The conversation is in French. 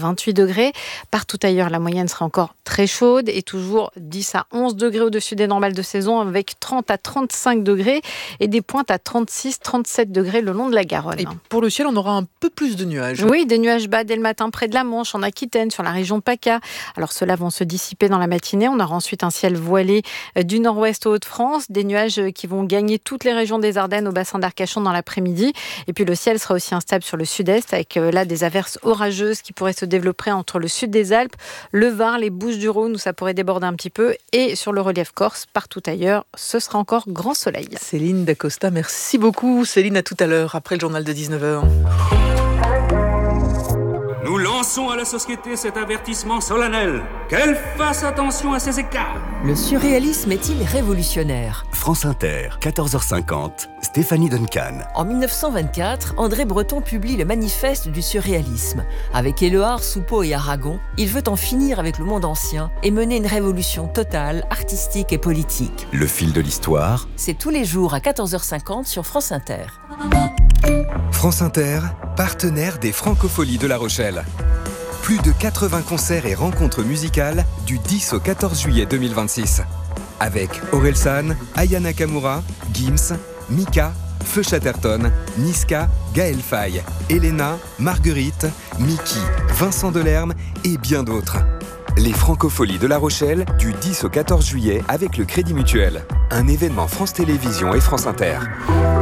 28 degrés. Partout ailleurs, la moyenne sera encore très chaude et toujours 10 à 11 degrés au-dessus des normales de saison avec 30 à 35 degrés et des pointes à 36-37 degrés le long de la Garonne. Et pour le ciel, on aura un peu plus de nuages. Oui, des nuages bas dès le matin près de la Manche, en Aquitaine, sur la région PACA. Alors ceux-là vont se dissiper dans la matinée. On aura ensuite un ciel voilé du nord-ouest aux Hauts-de-France, des nuages qui vont gagner toutes les régions des Ardennes au bassin d'Arcachon dans l'après-midi. Et puis le ciel sera aussi instable sur le sud-est avec là des averses orageuses qui pourraient se développer entre le sud des Alpes, le Var, les Bouches-du-Rhône où ça pourrait déborder un petit peu et sur le relief corse, partout ailleurs, ce sera encore grand soleil. Céline Dacosta, merci beaucoup. Céline, à tout à l'heure après le journal de 19h. Nous lançons à la société cet avertissement solennel. Qu'elle fasse attention à ces écarts. Le surréalisme est-il révolutionnaire ? France Inter, 14h50, Stéphanie Duncan. En 1924, André Breton publie le manifeste du surréalisme. Avec Éluard, Soupeau et Aragon, il veut en finir avec le monde ancien et mener une révolution totale, artistique et politique. Le fil de l'histoire. C'est tous les jours à 14h50 sur France Inter. France Inter, partenaire des Francopholies de La Rochelle. Plus de 80 concerts et rencontres musicales du 10 au 14 juillet 2026. Avec Orelsan, Aya Nakamura, Gims, Mika, Feu Chatterton, Niska, Gaël Faye, Elena, Marguerite, Mickey, Vincent Delerme et bien d'autres. Les Francopholies de La Rochelle du 10 au 14 juillet avec le Crédit Mutuel. Un événement France Télévisions et France Inter.